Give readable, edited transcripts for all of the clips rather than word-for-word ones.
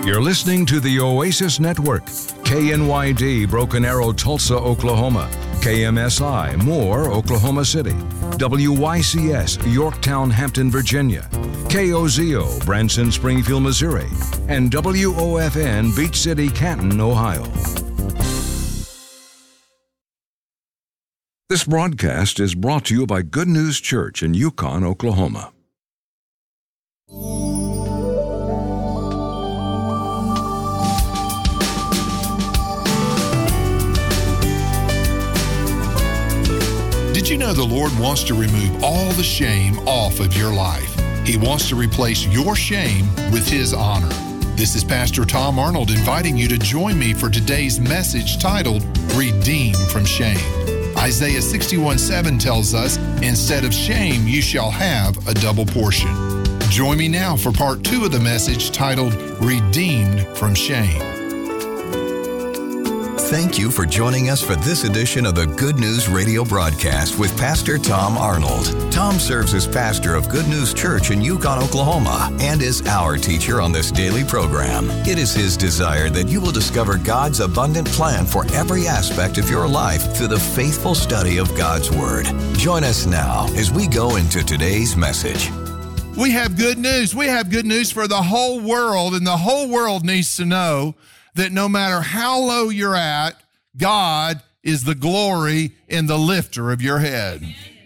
You're listening to the Oasis Network, KNYD, Broken Arrow, Tulsa, Oklahoma, KMSI, Moore, Oklahoma City, WYCS, Yorktown, Hampton, Virginia, KOZO, Branson, Springfield, Missouri, and WOFN, Beach City, Canton, Ohio. This broadcast is brought to you by Good News Church in Yukon, Oklahoma. Did you know the Lord wants to remove all the shame off of your life? He wants to replace your shame with His honor. This is Pastor Tom Arnold inviting you to join me for today's message titled, Redeemed from Shame. Isaiah 61:7 tells us, instead of shame, you shall have a double portion. Join me now for part 2 of the message titled, Redeemed from Shame. Thank you for joining us for this edition of the Good News Radio broadcast with Pastor Tom Arnold. Tom serves as pastor of Good News Church in Yukon, Oklahoma, and is our teacher on this daily program. It is his desire that you will discover God's abundant plan for every aspect of your life through the faithful study of God's Word. Join us now as we go into today's message. We have good news. We have good news for the whole world, and the whole world needs to know that no matter how low you're at, God is the glory and the lifter of your head.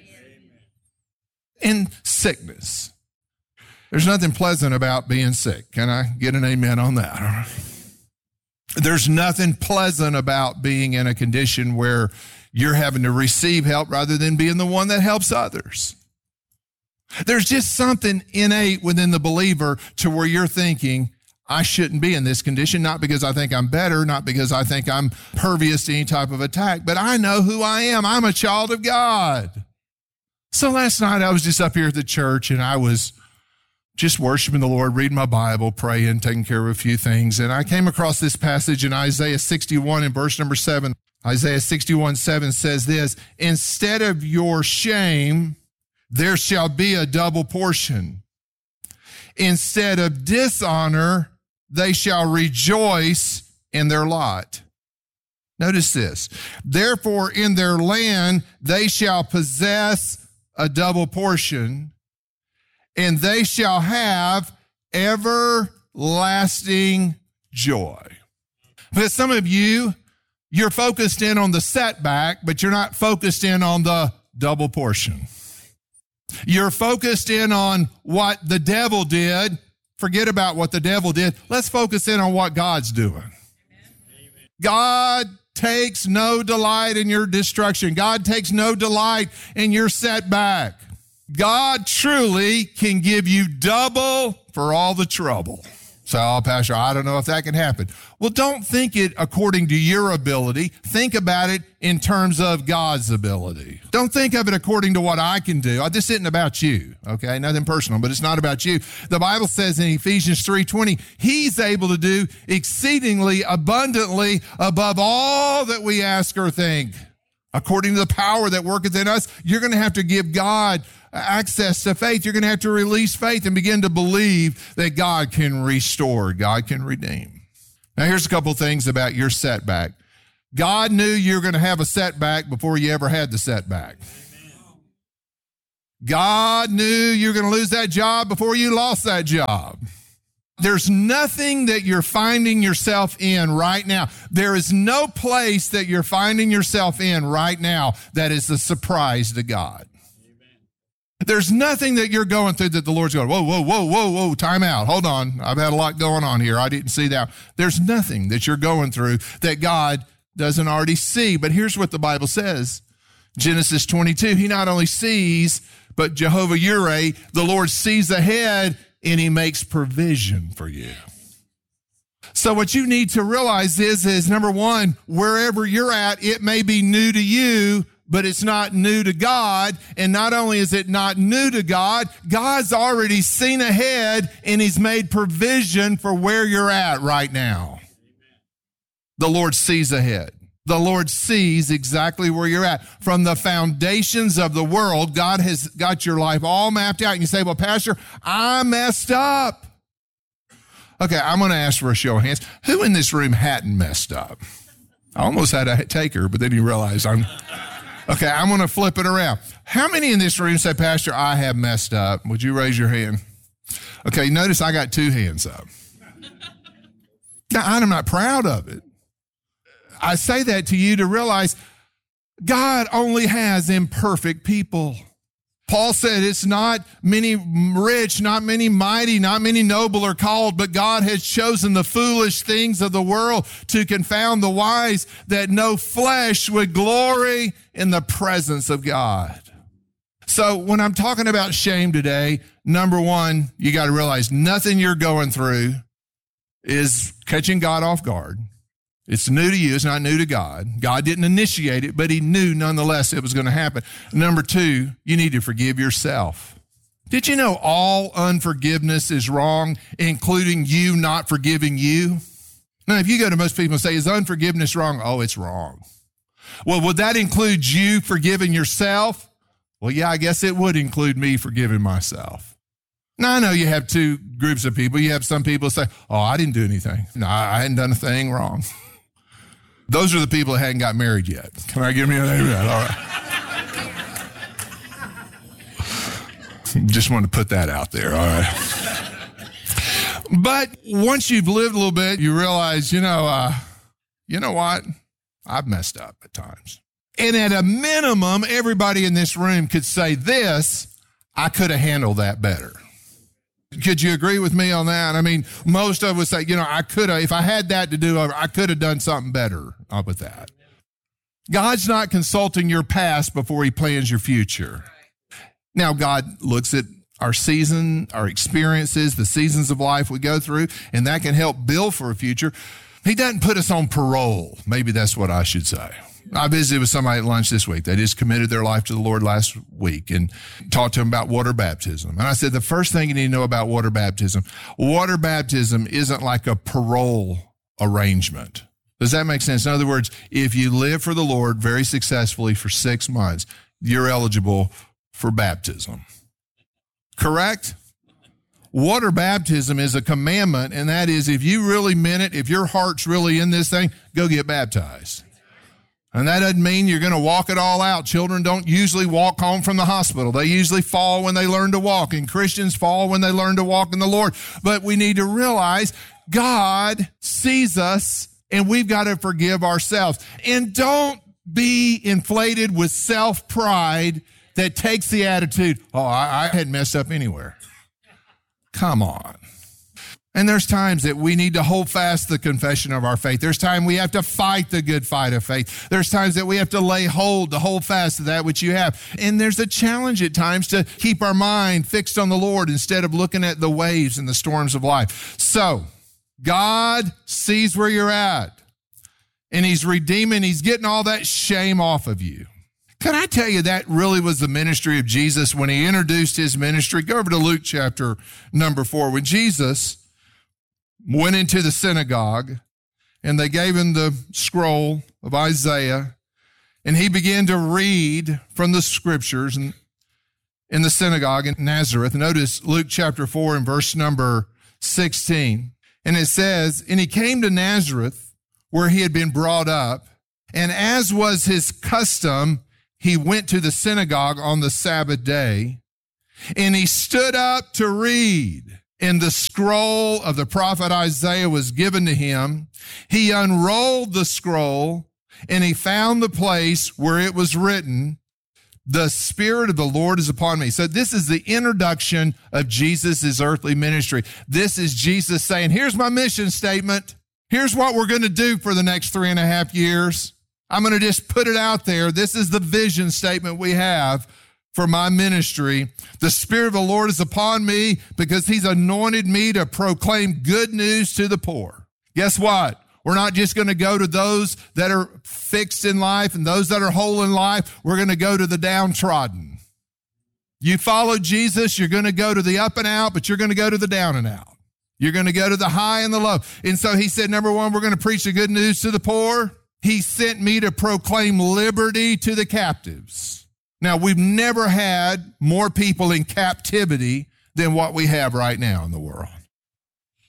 In sickness, there's nothing pleasant about being sick. Can I get an amen on that? There's nothing pleasant about being in a condition where you're having to receive help rather than being the one that helps others. There's just something innate within the believer to where you're thinking, I shouldn't be in this condition, not because I think I'm better, not because I think I'm pervious to any type of attack, but I know who I am. I'm a child of God. So last night I was just up here at the church and I was just worshiping the Lord, reading my Bible, praying, taking care of a few things. And I came across this passage in Isaiah 61 in verse number 7. Isaiah 61:7 says this, instead of your shame, there shall be a double portion. Instead of dishonor, they shall rejoice in their lot. Notice this. Therefore, in their land, they shall possess a double portion, and they shall have everlasting joy. But some of you, you're focused in on the setback, but you're not focused in on the double portion. You're focused in on what the devil did. Forget about what the devil did. Let's focus in on what God's doing. Amen. God takes no delight in your destruction. God takes no delight in your setback. God truly can give you double for all the trouble. So, Pastor, I don't know if that can happen. Well, don't think it according to your ability. Think about it in terms of God's ability. Don't think of it according to what I can do. This isn't about you, okay? Nothing personal, but it's not about you. The Bible says in Ephesians 3:20, He's able to do exceedingly abundantly above all that we ask or think. According to the power that worketh in us, you're going to have to give God access to faith. You're going to have to release faith and begin to believe that God can restore, God can redeem. Now, here's a couple things about your setback. God knew you were going to have a setback before you ever had the setback. God knew you were going to lose that job before you lost that job. There's nothing that you're finding yourself in right now. There is no place that you're finding yourself in right now that is a surprise to God. There's nothing that you're going through that the Lord's going, whoa, time out. Hold on. I've had a lot going on here. I didn't see that. There's nothing that you're going through that God doesn't already see. But here's what the Bible says. Genesis 22, He not only sees, but Jehovah Yireh, the Lord sees ahead and He makes provision for you. So what you need to realize is number one, wherever you're at, it may be new to you, but it's not new to God. And not only is it not new to God, God's already seen ahead and He's made provision for where you're at right now. The Lord sees ahead. The Lord sees exactly where you're at. From the foundations of the world, God has got your life all mapped out. And you say, well, Pastor, I messed up. Okay, I'm going to ask for a show of hands. Who in this room hadn't messed up? I almost had a taker, but then you realize I'm going to flip it around. How many in this room say, Pastor, I have messed up? Would you raise your hand? Okay, notice I got 2 hands up. Now, I'm not proud of it. I say that to you to realize God only has imperfect people. Paul said it's not many rich, not many mighty, not many noble are called, but God has chosen the foolish things of the world to confound the wise, that no flesh would glory in the presence of God. So when I'm talking about shame today, number one, you got to realize nothing you're going through is catching God off guard. It's new to you. It's not new to God. God didn't initiate it, but he knew nonetheless it was going to happen. Number two, you need to forgive yourself. Did you know all unforgiveness is wrong, including you not forgiving you? Now, if you go to most people and say, is unforgiveness wrong? Oh, it's wrong. Well, would that include you forgiving yourself? Well, yeah, I guess it would include me forgiving myself. Now, I know you have 2 groups of people. You have some people say, oh, I didn't do anything. No, I hadn't done a thing wrong. Those are the people that hadn't got married yet. Can I give me an amen? All right. Just want to put that out there. All right. But once you've lived a little bit, you realize, you know what? I've messed up at times. And at a minimum, everybody in this room could say this, I could have handled that better. Could you agree with me on that? I mean, most of us say, I could have, if I had that to do, I could have done something better with that. God's not consulting your past before he plans your future. Now, God looks at our season, our experiences, the seasons of life we go through, and that can help build for a future. He doesn't put us on parole. Maybe that's what I should say. I visited with somebody at lunch this week. They just committed their life to the Lord last week and talked to them about water baptism. And I said, the first thing you need to know about water baptism isn't like a parole arrangement. Does that make sense? In other words, if you live for the Lord very successfully for 6 months, you're eligible for baptism. Correct? Water baptism is a commandment, and that is if you really meant it, if your heart's really in this thing, go get baptized. And that doesn't mean you're going to walk it all out. Children don't usually walk home from the hospital. They usually fall when they learn to walk, and Christians fall when they learn to walk in the Lord. But we need to realize God sees us, and we've got to forgive ourselves. And don't be inflated with self-pride that takes the attitude, oh, I hadn't messed up anywhere. Come on. And there's times that we need to hold fast the confession of our faith. There's time we have to fight the good fight of faith. There's times that we have to hold fast to that which you have. And there's a challenge at times to keep our mind fixed on the Lord instead of looking at the waves and the storms of life. So, God sees where you're at, and he's redeeming, he's getting all that shame off of you. Can I tell you that really was the ministry of Jesus when he introduced his ministry? Go over to Luke chapter number 4. When Jesus went into the synagogue, and they gave him the scroll of Isaiah, and he began to read from the scriptures in the synagogue in Nazareth. Notice Luke chapter 4 and verse number 16. And it says, and he came to Nazareth, where he had been brought up, and as was his custom, he went to the synagogue on the Sabbath day, and he stood up to read. And the scroll of the prophet Isaiah was given to him. He unrolled the scroll, and he found the place where it was written, the Spirit of the Lord is upon me. So this is the introduction of Jesus' earthly ministry. This is Jesus saying, here's my mission statement. Here's what we're going to do for the next 3.5 years. I'm going to just put it out there. This is the vision statement we have for my ministry. The Spirit of the Lord is upon me because he's anointed me to proclaim good news to the poor. Guess what? We're not just going to go to those that are fixed in life and those that are whole in life. We're going to go to the downtrodden. You follow Jesus, you're going to go to the up and out, but you're going to go to the down and out. You're going to go to the high and the low. And so he said, number one, we're going to preach the good news to the poor. He sent me to proclaim liberty to the captives. Now, we've never had more people in captivity than what we have right now in the world.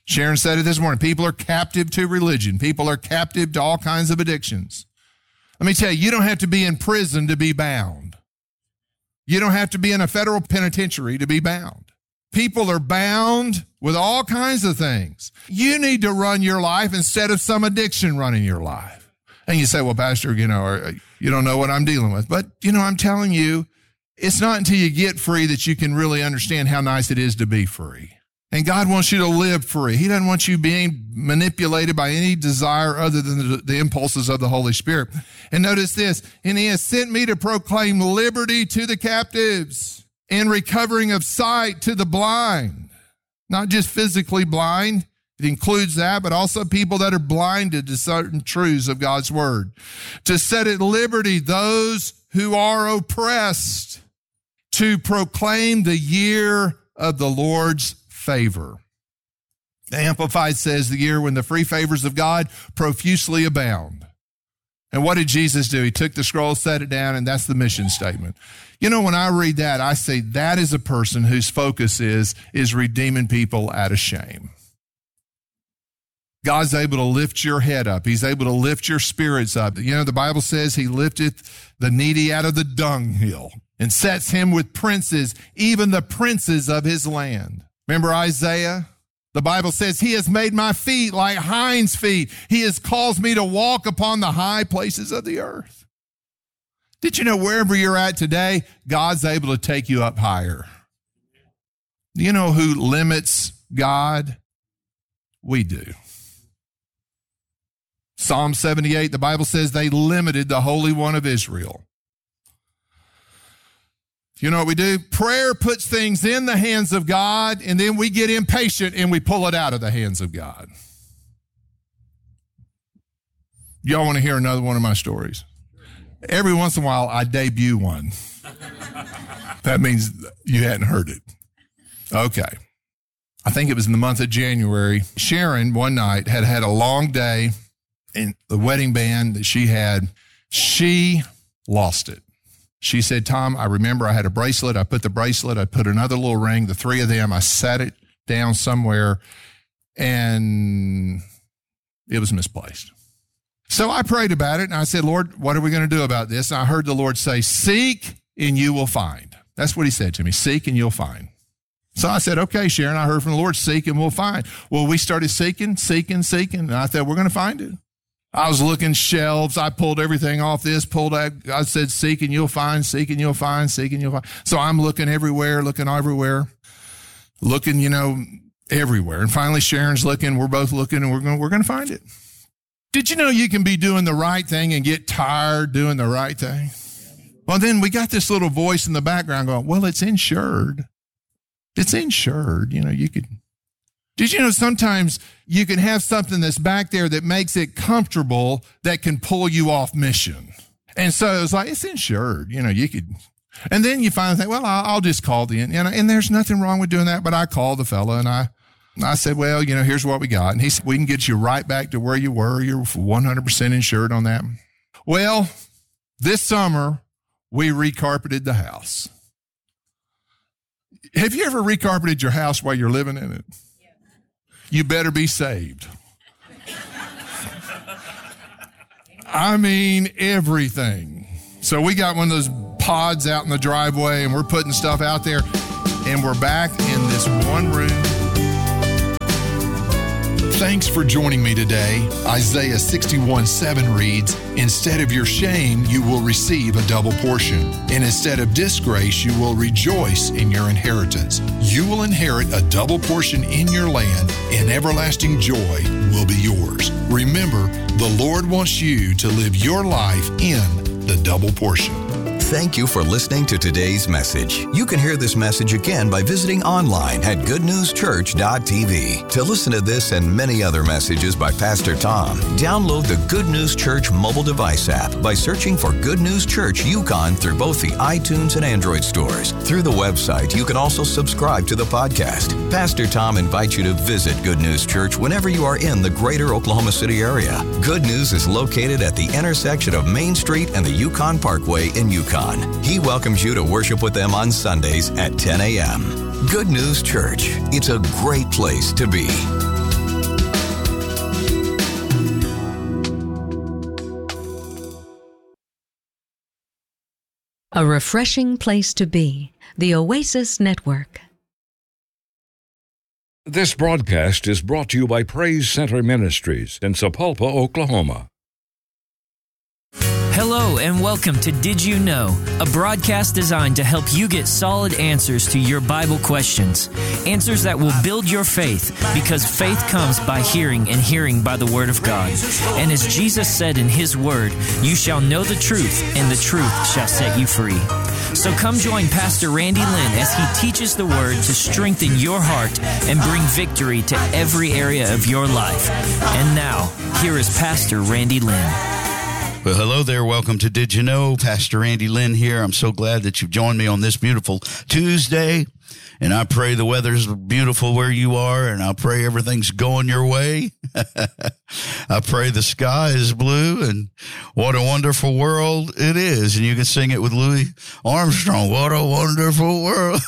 Sharon said it this morning. People are captive to religion. People are captive to all kinds of addictions. Let me tell you, you don't have to be in prison to be bound. You don't have to be in a federal penitentiary to be bound. People are bound with all kinds of things. You need to run your life instead of some addiction running your life. And you say, well, Pastor, you don't know what I'm dealing with. But, I'm telling you, it's not until you get free that you can really understand how nice it is to be free. And God wants you to live free. He doesn't want you being manipulated by any desire other than the impulses of the Holy Spirit. And notice this, and he has sent me to proclaim liberty to the captives and recovering of sight to the blind. Not just physically blind, it includes that, but also people that are blinded to certain truths of God's word. To set at liberty those who are oppressed, to proclaim the year of the Lord's favor. The Amplified says the year when the free favors of God profusely abound. And what did Jesus do? He took the scroll, set it down, and that's the mission statement. When I read that, I say that is a person whose focus is redeeming people out of shame. God's able to lift your head up. He's able to lift your spirits up. The Bible says he lifteth the needy out of the dunghill and sets him with princes, even the princes of his land. Remember Isaiah? The Bible says, he has made my feet like hinds' feet. He has caused me to walk upon the high places of the earth. Did you know wherever you're at today, God's able to take you up higher? Do you know who limits God? We do. Psalm 78, the Bible says they limited the Holy One of Israel. You know what we do? Prayer puts things in the hands of God, and then we get impatient and we pull it out of the hands of God. Y'all want to hear another one of my stories? Every once in a while, I debut one. That means you hadn't heard it. Okay. I think it was in the month of January. Sharon, one night, had a long day, and the wedding band that she lost it. She said, Tom, I remember I had a bracelet. I put another little ring, the three of them. I sat it down somewhere, and it was misplaced. So I prayed about it, and I said, Lord, what are we going to do about this? And I heard the Lord say, seek, and you will find. That's what he said to me, seek, and you'll find. So I said, okay, Sharon, I heard from the Lord, seek, and we'll find. Well, we started seeking, and I thought, we're going to find it. I was looking shelves. I pulled everything off this, I said, seek and you'll find, seek and you'll find, seek and you'll find. So I'm looking everywhere, looking everywhere. And finally Sharon's looking, we're both looking, and we're going to find it. Did you know you can be doing the right thing and get tired doing the right thing? Well, then we got this little voice in the background going, well, it's insured. It's insured. Did you know sometimes you can have something that's back there that makes it comfortable that can pull you off mission? And so it was like, it's insured. You could. And then you finally think, well, I'll just call and there's nothing wrong with doing that. But I called the fella and I said, well, here's what we got. And he said, we can get you right back to where you were. You're 100% insured on that. Well, this summer we recarpeted the house. Have you ever recarpeted your house while you're living in it? You better be saved. I mean, everything. So we got one of those pods out in the driveway, and we're putting stuff out there, and we're back in this one room. Thanks for joining me today. Isaiah 61:7 reads, instead of your shame, you will receive a double portion. And instead of disgrace, you will rejoice in your inheritance. You will inherit a double portion in your land, and everlasting joy will be yours. Remember, the Lord wants you to live your life in the double portion. Thank you for listening to today's message. You can hear this message again by visiting online at goodnewschurch.tv. To listen to this and many other messages by Pastor Tom, download the Good News Church mobile device app by searching for Good News Church Yukon through both the iTunes and Android stores. Through the website, you can also subscribe to the podcast. Pastor Tom invites you to visit Good News Church whenever you are in the greater Oklahoma City area. Good News is located at the intersection of Main Street and the Yukon Parkway in Yukon. He welcomes you to worship with them on Sundays at 10 a.m. Good News Church. It's a great place to be. A refreshing place to be. The Oasis Network. This broadcast is brought to you by Praise Center Ministries in Sapulpa, Oklahoma. Hello and welcome to Did You Know, a broadcast designed to help you get solid answers to your Bible questions. Answers that will build your faith, because faith comes by hearing and hearing by the Word of God. And as Jesus said in His Word, you shall know the truth, and the truth shall set you free. So come join Pastor Randy Lynn as he teaches the Word to strengthen your heart and bring victory to every area of your life. And now, here is Pastor Randy Lynn. Well, hello there. Welcome to Did You Know? Pastor Randy Lynn here. I'm so glad that you've joined me on this beautiful Tuesday. And I pray the weather's beautiful where you are, and I pray everything's going your way. I pray the sky is blue, and what a wonderful world it is. And you can sing it with Louis Armstrong. What a wonderful world.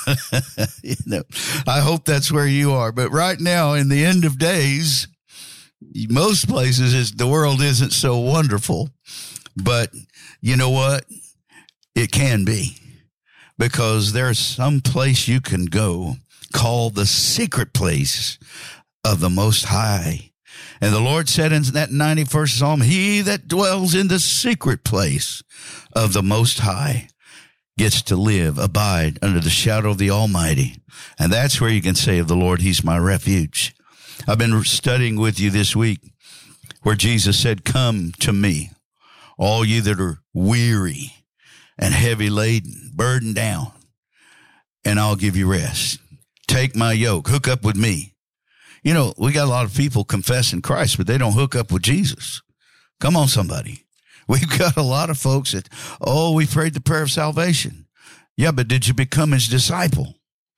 I hope that's where you are. But right now, in the end of days, most places the world isn't so wonderful. But you know what? It can be, because there's some place you can go called the secret place of the Most High. And the Lord said in that 91st Psalm, he that dwells in the secret place of the Most High gets to live, abide under the shadow of the Almighty. And that's where you can say of the Lord, He's my refuge. I've been studying with you this week where Jesus said, come to me, all ye that are weary and heavy laden, burdened down, and I'll give you rest. Take my yoke, hook up with me. You know, we got a lot of people confessing Christ, but they don't hook up with Jesus. Come on, somebody. We've got a lot of folks that, we prayed the prayer of salvation. Yeah, but did you become His disciple?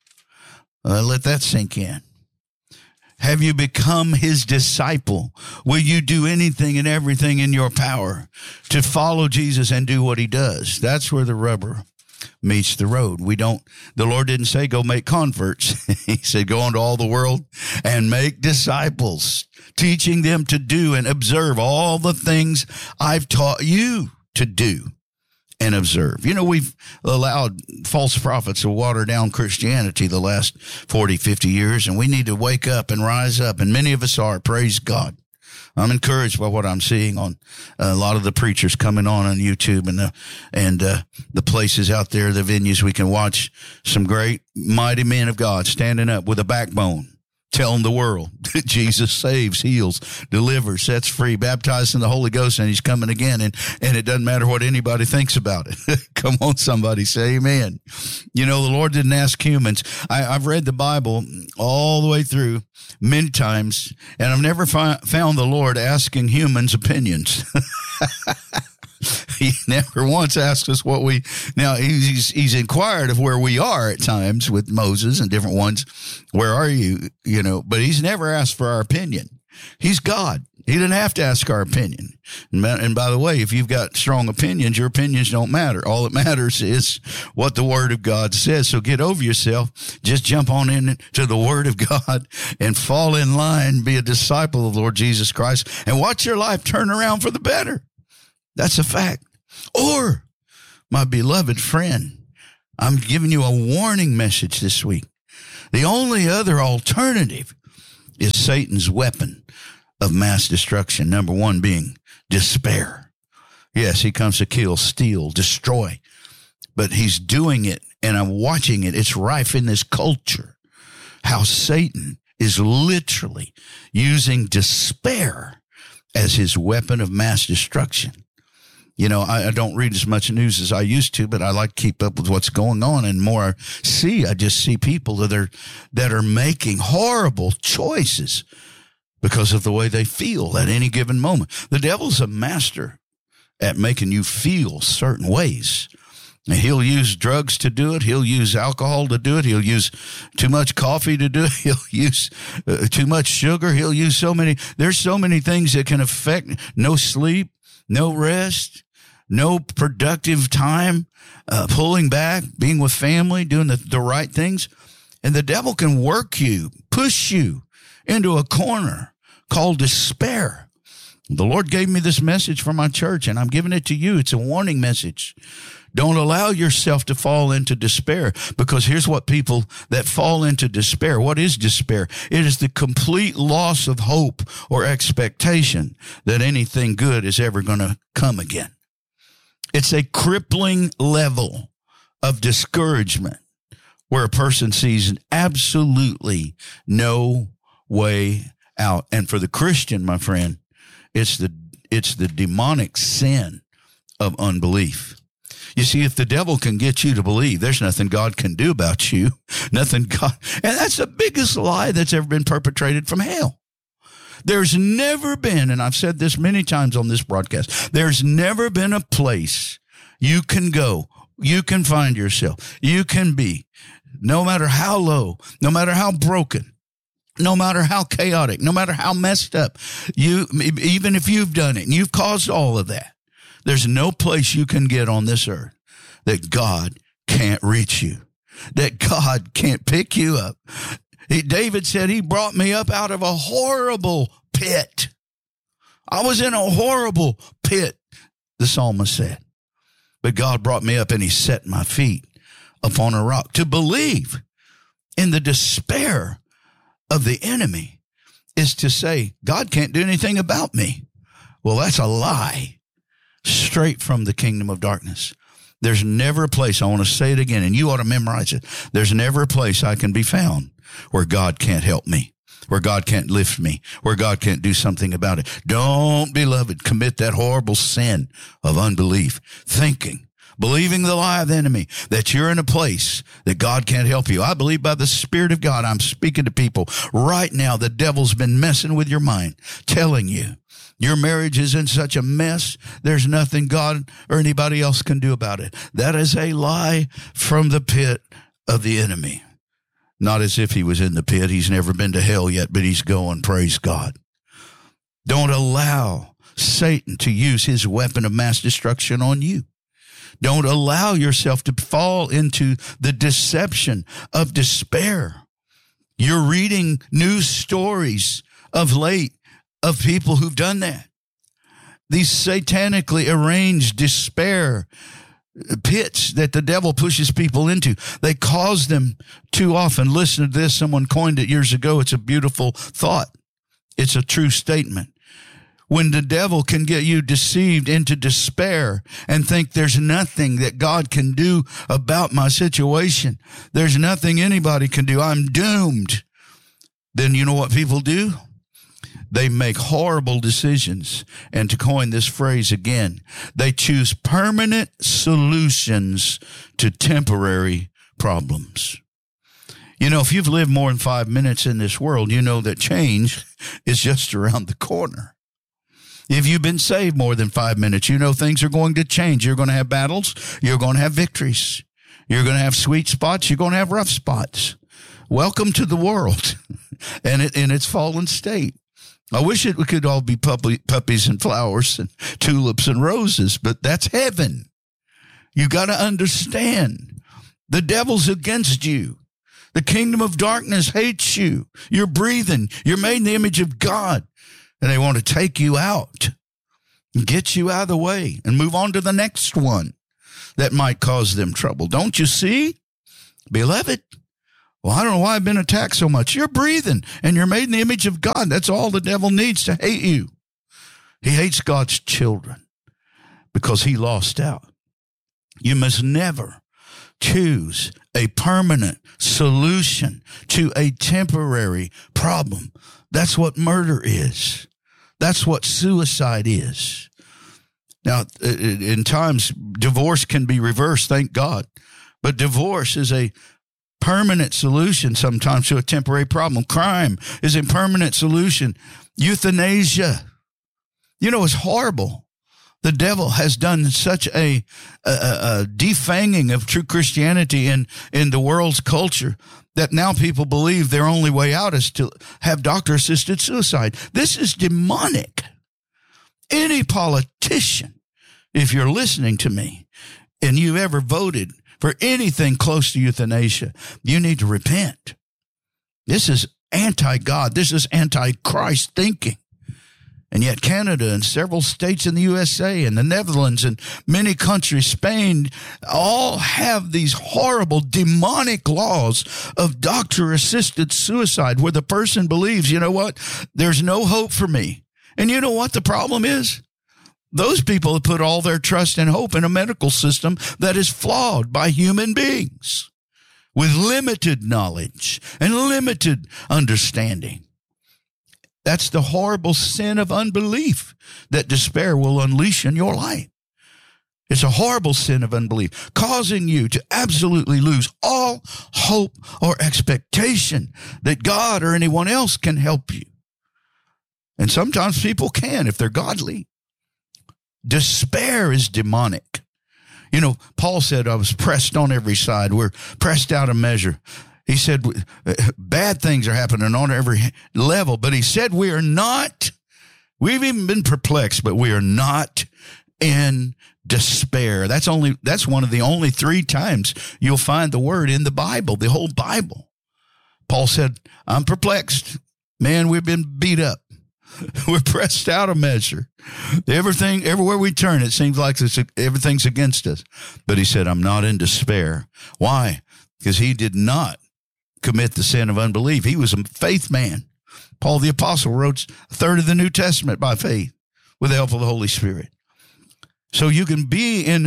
Let that sink in. Have you become His disciple? Will you do anything and everything in your power to follow Jesus and do what He does? That's where the rubber meets the road. The Lord didn't say go make converts. He said go into all the world and make disciples, teaching them to do and observe all the things I've taught you to do and observe. You know, we've allowed false prophets to water down Christianity the last 40, 50 years, and we need to wake up and rise up, and many of us are. Praise God. I'm encouraged by what I'm seeing on a lot of the preachers coming on YouTube and the places out there, the venues we can watch some great, mighty men of God standing up with a backbone, telling the world that Jesus saves, heals, delivers, sets free, baptized in the Holy Ghost, and He's coming again. And it doesn't matter what anybody thinks about it. Come on, somebody, say amen. You know, the Lord didn't ask humans. I've read the Bible all the way through many times, and I've never found the Lord asking humans' opinions. He never once asked us what now he's inquired of where we are at times with Moses and different ones. Where are you? You know, but He's never asked for our opinion. He's God. He didn't have to ask our opinion. And by the way, if you've got strong opinions, your opinions don't matter. All that matters is what the Word of God says. So get over yourself. Just jump on into the Word of God and fall in line, be a disciple of the Lord Jesus Christ, and watch your life turn around for the better. That's a fact. Or, my beloved friend, I'm giving you a warning message this week. The only other alternative is Satan's weapon of mass destruction. Number one being despair. Yes, he comes to kill, steal, destroy. But he's doing it, and I'm watching it. It's rife in this culture. How Satan is literally using despair as his weapon of mass destruction. You know, I don't read as much news as I used to, but I like to keep up with what's going on. And more I just see people that are making horrible choices because of the way they feel at any given moment. The devil's a master at making you feel certain ways. And he'll use drugs to do it. He'll use alcohol to do it. He'll use too much coffee to do it. He'll use too much sugar. He'll use there's so many things that can affect no sleep, no rest, no productive time, pulling back, being with family, doing the right things. And the devil can work you, push you into a corner called despair. The Lord gave me this message for my church, and I'm giving it to you. It's a warning message. Don't allow yourself to fall into despair, because here's what people that fall into despair. What is despair? It is the complete loss of hope or expectation that anything good is ever going to come again. It's a crippling level of discouragement where a person sees absolutely no way out. And for the Christian, my friend, it's the demonic sin of unbelief. You see, if the devil can get you to believe, there's nothing God can do about you. Nothing God, and that's the biggest lie that's ever been perpetrated from hell. There's never been, and I've said this many times on this broadcast, there's never been a place you can go, you can find yourself, you can be, no matter how low, no matter how broken, no matter how chaotic, no matter how messed up, even if you've done it and you've caused all of that, there's no place you can get on this earth that God can't reach you, that God can't pick you up. David said, he brought me up out of a horrible pit. I was in a horrible pit, the psalmist said. But God brought me up and he set my feet upon a rock. To believe in the despair of the enemy is to say, God can't do anything about me. Well, that's a lie. Straight from the kingdom of darkness. There's never a place, I want to say it again, and you ought to memorize it. There's never a place I can be found where God can't help me, where God can't lift me, where God can't do something about it. Don't, beloved, commit that horrible sin of unbelief, believing the lie of the enemy that you're in a place that God can't help you. I believe by the Spirit of God, I'm speaking to people right now. The devil's been messing with your mind, telling you your marriage is in such a mess, there's nothing God or anybody else can do about it. That is a lie from the pit of the enemy. Not as if he was in the pit. He's never been to hell yet, but he's going, praise God. Don't allow Satan to use his weapon of mass destruction on you. Don't allow yourself to fall into the deception of despair. You're reading news stories of late of people who've done that. These satanically arranged despair pits that the devil pushes people into. They cause them too often. Listen to this. Someone coined it years ago. It's a beautiful thought. It's a true statement. When the devil can get you deceived into despair and think there's nothing that God can do about my situation, there's nothing anybody can do, I'm doomed, then you know what people do? They make horrible decisions. And to coin this phrase again, they choose permanent solutions to temporary problems. You know, if you've lived more than 5 minutes in this world, you know that change is just around the corner. If you've been saved more than 5 minutes, you know things are going to change. You're going to have battles. You're going to have victories. You're going to have sweet spots. You're going to have rough spots. Welcome to the world and in its fallen state. I wish it could all be puppies and flowers and tulips and roses, but that's heaven. You got to understand the devil's against you. The kingdom of darkness hates you. You're breathing. You're made in the image of God. And they want to take you out and get you out of the way and move on to the next one that might cause them trouble. Don't you see, beloved? Well, I don't know why I've been attacked so much. You're breathing and you're made in the image of God. That's all the devil needs to hate you. He hates God's children because he lost out. You must never choose a permanent solution to a temporary problem. That's what murder is. That's what suicide is. Now, in times, divorce can be reversed, thank God. But divorce is a permanent solution sometimes to a temporary problem. Crime is a permanent solution. Euthanasia. You know, it's horrible. The devil has done such a defanging of true Christianity in the world's culture that now people believe their only way out is to have doctor-assisted suicide. This is demonic. Any politician, if you're listening to me, and you've ever voted for anything close to euthanasia, you need to repent. This is anti-God. This is anti-Christ thinking. And yet Canada and several states in the USA and the Netherlands and many countries, Spain, all have these horrible demonic laws of doctor-assisted suicide where the person believes, you know what, there's no hope for me. And you know what the problem is? Those people have put all their trust and hope in a medical system that is flawed by human beings with limited knowledge and limited understanding. That's the horrible sin of unbelief that despair will unleash in your life. It's a horrible sin of unbelief, causing you to absolutely lose all hope or expectation that God or anyone else can help you. And sometimes people can if they're godly. Despair is demonic. You know, Paul said, I was pressed on every side. We're pressed out of measure. He said, bad things are happening on every level. But he said, we've even been perplexed, but we are not in despair. That's one of the only 3 times you'll find the word in the Bible, the whole Bible. Paul said, I'm perplexed. Man, we've been beat up. We're pressed out of measure. Everywhere we turn, it seems like everything's against us. But he said, I'm not in despair. Why? Because he did not commit the sin of unbelief. He was a faith man. Paul the Apostle wrote a third of the New Testament by faith with the help of the Holy Spirit. So you can be in a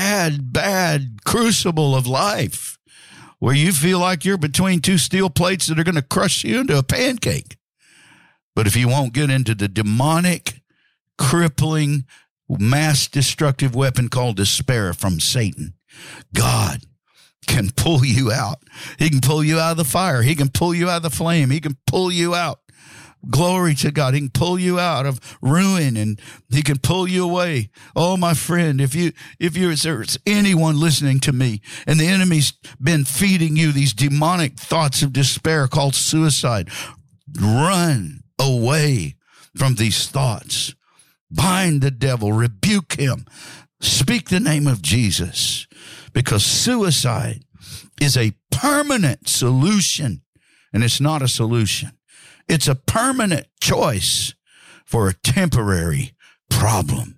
bad crucible of life where you feel like you're between 2 steel plates that are going to crush you into a pancake. But if you won't get into the demonic, crippling, mass destructive weapon called despair from Satan, God can pull you out. He can pull you out of the fire. He can pull you out of the flame. He can pull you out. Glory to God. He can pull you out of ruin and he can pull you away. Oh, my friend, if there's anyone listening to me and the enemy's been feeding you these demonic thoughts of despair called suicide, run away from these thoughts. Bind the devil, rebuke him, speak the name of Jesus, because suicide is a permanent solution, and it's not a solution. It's a permanent choice for a temporary problem.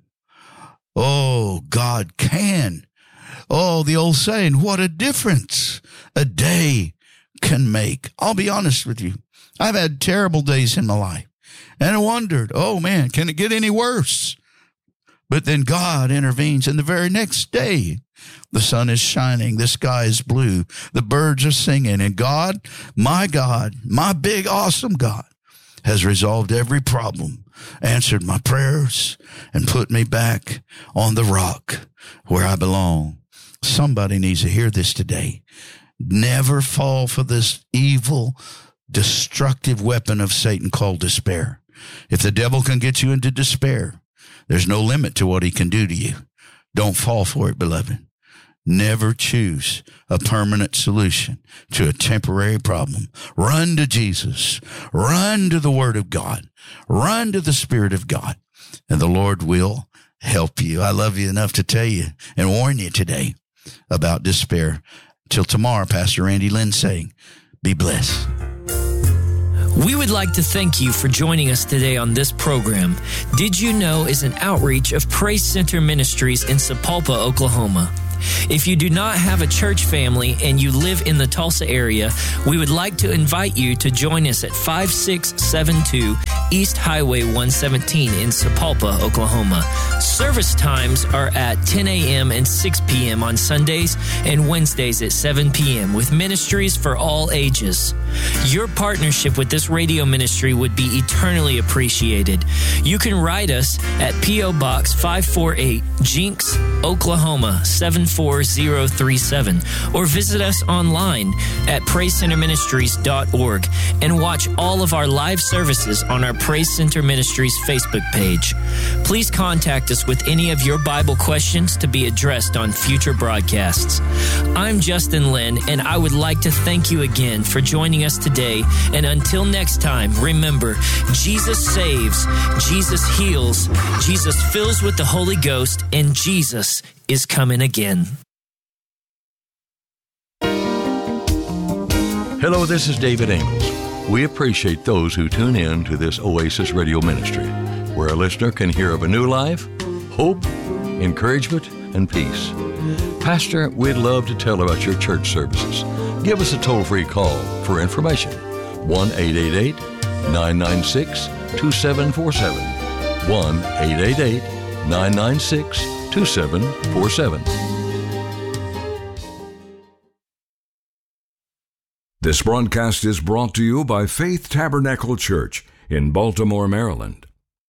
Oh, God can. Oh, the old saying, what a difference a day can make. I'll be honest with you. I've had terrible days in my life, and I wondered, oh, man, can it get any worse? But then God intervenes, and the very next day, the sun is shining, the sky is blue, the birds are singing, and God, my big, awesome God, has resolved every problem, answered my prayers, and put me back on the rock where I belong. Somebody needs to hear this today. Never fall for this evil, destructive weapon of Satan called despair. If the devil can get you into despair, there's no limit to what he can do to you. Don't fall for it, beloved. Never choose a permanent solution to a temporary problem. Run to Jesus. Run to the Word of God. Run to the Spirit of God, and the Lord will help you. I love you enough to tell you and warn you today about despair. Till tomorrow, Pastor Randy Lynn saying, be blessed. We would like to thank you for joining us today on this program. Did You Know is an outreach of Praise Center Ministries in Sapulpa, Oklahoma. If you do not have a church family and you live in the Tulsa area, we would like to invite you to join us at 5672 East Highway 117 in Sapulpa, Oklahoma. Service times are at 10 a.m. and 6 p.m. on Sundays and Wednesdays at 7 p.m. with ministries for all ages. Your partnership with this radio ministry would be eternally appreciated. You can write us at P.O. Box 548, Jinx, Oklahoma 74037, or visit us online at PraiseCenterMinistries.org and watch all of our live services on our Praise Center Ministries Facebook page. Please contact us with any of your Bible questions to be addressed on future broadcasts. I'm Justin Lynn, and I would like to thank you again for joining us today. And until next time, remember, Jesus saves, Jesus heals, Jesus fills with the Holy Ghost, and Jesus is coming again. Hello, this is David Amos. We appreciate those who tune in to this Oasis Radio Ministry. where a listener can hear of a new life, hope, encouragement, and peace. Pastor, we'd love to tell about your church services. Give us a toll-free call for information. 1-888-996-2747. 1-888-996-2747. This broadcast is brought to you by Faith Tabernacle Church in Baltimore, Maryland.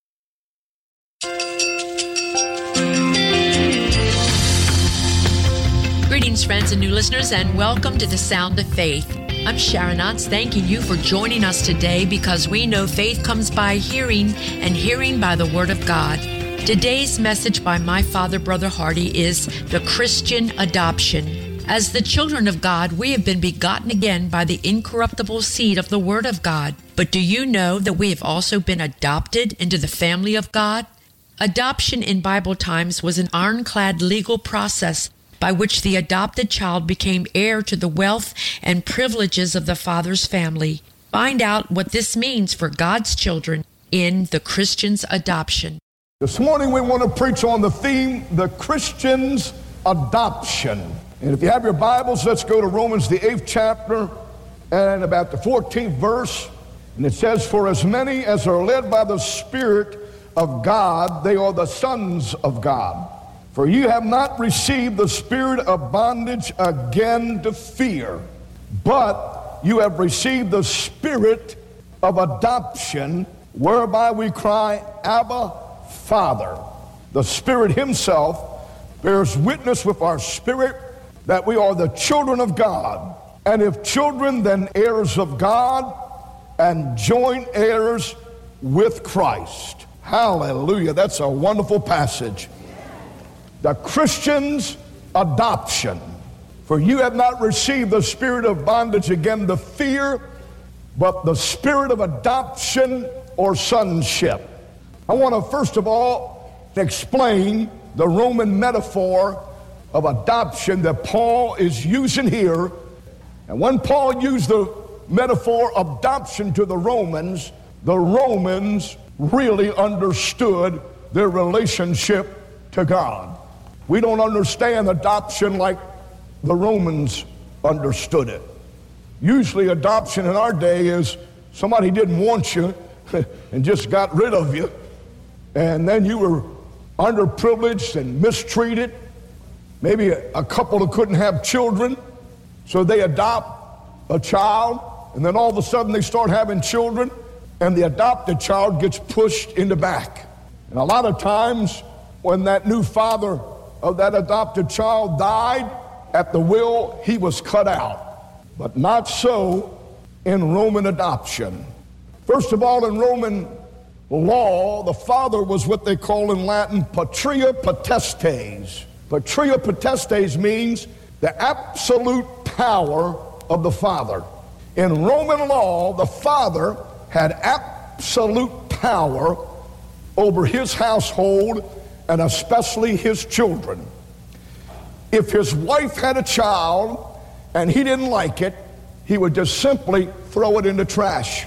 Greetings, friends and new listeners, and welcome to the Sound of Faith. I'm Sharon Otts, thanking you for joining us today because we know faith comes by hearing and hearing by the Word of God. Today's message by my father, Brother Hardy, is the Christian adoption. As the children of God, we have been begotten again by the incorruptible seed of the Word of God. But do you know that we have also been adopted into the family of God? Adoption in Bible times was an ironclad legal process by which the adopted child became heir to the wealth and privileges of the father's family. Find out what this means for God's children in the Christian's adoption. This morning we want to preach on the theme, the Christian's adoption. And if you have your Bibles, let's go to Romans, the 8th chapter, and about the 14th verse. And it says, "For as many as are led by the Spirit of God, they are the sons of God. For you have not received the spirit of bondage again to fear, but you have received the spirit of adoption, whereby we cry, Abba, Father." The Spirit himself bears witness with our spirit that we are the children of God. And if children, then heirs of God and joint heirs with Christ. Hallelujah. That's a wonderful passage. The Christian's adoption. For you have not received the spirit of bondage again to fear, but the spirit of adoption or sonship. I want to first of all explain the Roman metaphor of adoption that Paul is using here. And when Paul used the metaphor of adoption to the Romans really understood their relationship to God. We don't understand adoption like the Romans understood it. Usually adoption in our day is somebody didn't want you and just got rid of you, and then you were underprivileged and mistreated. Maybe a couple who couldn't have children, so they adopt a child, and then all of a sudden they start having children, and the adopted child gets pushed in the back. And a lot of times when that new father of that adopted child died, at the will, he was cut out. But not so in Roman adoption. First of all, in Roman law, the father was what they call in Latin patria potestas. Patria potestas means the absolute power of the father. In Roman law, the father had absolute power over his household and especially his children. If his wife had a child and he didn't like it, he would just simply throw it in the trash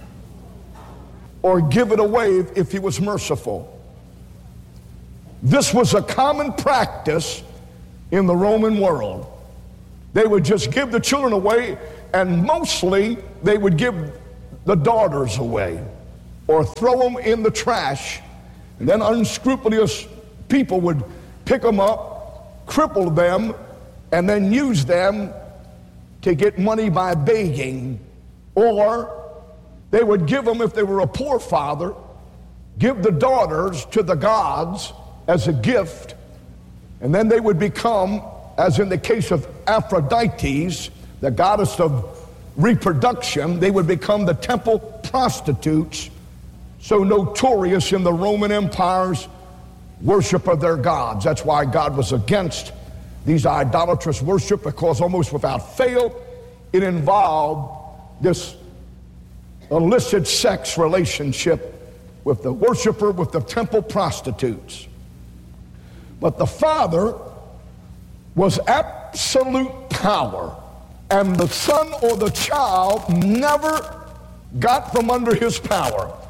or give it away if he was merciful. This was a common practice in the Roman world. They would just give the children away, and mostly they would give the daughters away or throw them in the trash. And then unscrupulous people would pick them up, cripple them, and then use them to get money by begging. Or they would give them, if they were a poor father, give the daughters to the gods as a gift, and then they would become, as in the case of Aphrodite, the goddess of reproduction, they would become the temple prostitutes, so notorious in the Roman Empire's worship of their gods. That's why God was against these idolatrous worship, because almost without fail it involved this illicit sex relationship with the worshiper, with the temple prostitutes. But the father was absolute power, and the son or the child never got from under his power.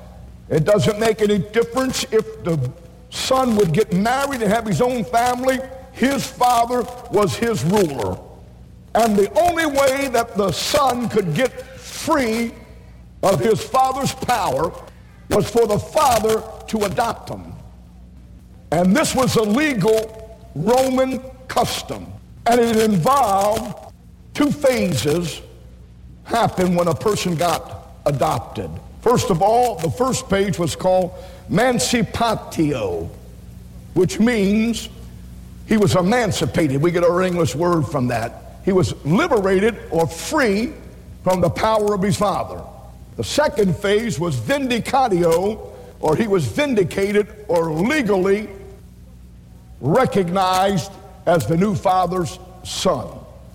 It doesn't make any difference if the son would get married and have his own family. His father was his ruler. And the only way that the son could get free of his father's power was for the father to adopt him. And this was a legal Roman custom. And it involved two phases happen when a person got adopted. First of all, the first page was called mancipatio, which means he was emancipated. We get our English word from that. He was liberated or free from the power of his father. The second phase was vindicatio, or he was vindicated or legally recognized as the new father's son.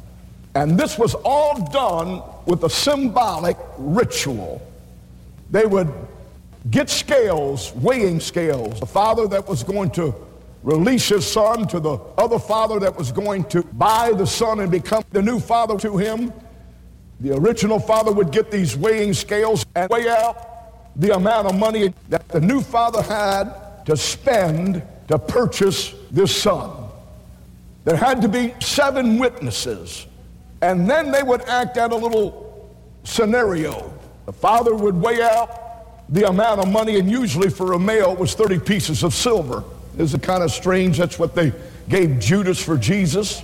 And this was all done with a symbolic ritual. They would get scales, weighing scales. The father that was going to release his son to the other father that was going to buy the son and become the new father to him. The original father would get these weighing scales and weigh out the amount of money that the new father had to spend to purchase this son. There had to be 7 witnesses, and then they would act out a little scenario. The father would weigh out the amount of money, and usually for a male it was 30 pieces of silver. Isn't it kind of strange? That's what they gave Judas for Jesus.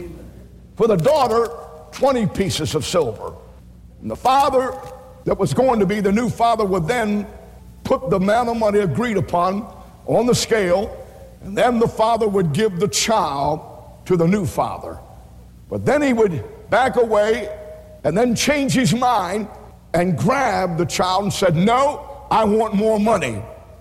For the daughter, 20 pieces of silver. And the father that was going to be the new father would then put the amount of money agreed upon on the scale, and then the father would give the child to the new father. But then he would back away and then change his mind and grab the child and said, "No, I want more money."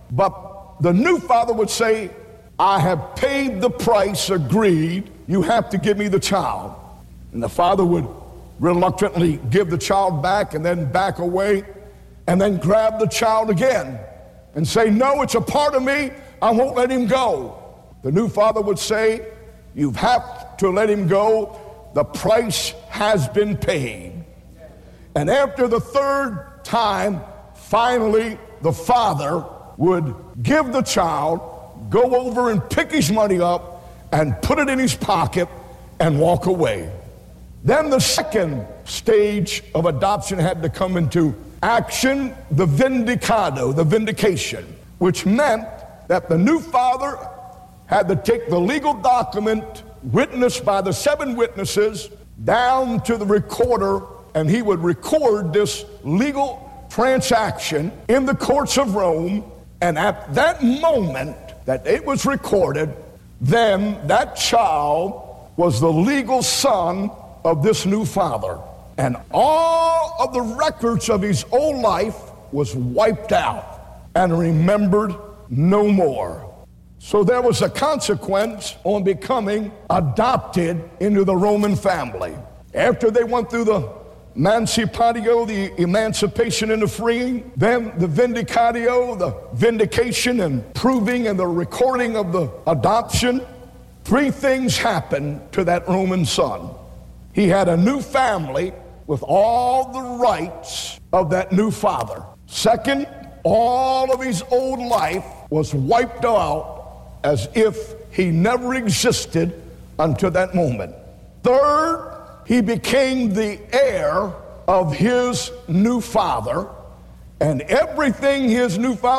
But the new father would say, "I have paid the price agreed. You have to give me the child." And the father would reluctantly give the child back and then back away and then grab the child again and say, "No, it's a part of me. I won't let him go." The new father would say, "You have to let him go. The price has been paid." And after the third time, finally, the father would give the child, go over and pick his money up and put it in his pocket and walk away. Then the second stage of adoption had to come into action, the vindicado, the vindication, which meant that the new father had to take the legal document witnessed by the 7 witnesses down to the recorder, and he would record this legal transaction in the courts of Rome. And at that moment that it was recorded, then that child was the legal son of this new father. And all of the records of his old life was wiped out and remembered no more. So there was a consequence on becoming adopted into the Roman family. After they went through the mancipatio, the emancipation and the freeing, then the vindicatio, the vindication and proving and the recording of the adoption, 3 things happened to that Roman son. He had a new family with all the rights of that new father. Second, all of his old life was wiped out as if he never existed until that moment. Third, he became the heir of his new father, and everything his new father